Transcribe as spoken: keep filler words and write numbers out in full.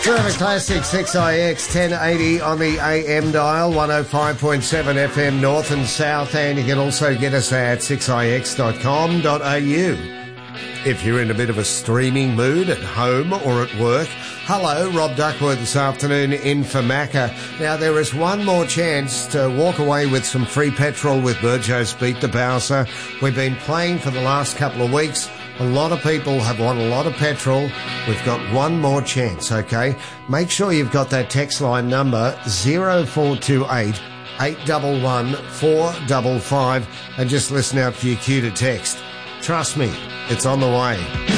Forever Classic six I X ten eighty on the A M dial, one oh five point seven F M north and south, and you can also get us at six I X dot com dot A U. If you're in a bit of a streaming mood at home or at work, hello, Rob Duckworth this afternoon in for Macca. Now, there is one more chance to walk away with some free petrol with Burjo's Beat the Bowser. We've been playing for the last couple of weeks. A lot of people have won a lot of petrol. We've got one more chance, okay? Make sure you've got that text line number zero four two eight, eight one one, four five five and just listen out for your cue to text. Trust me, it's on the way.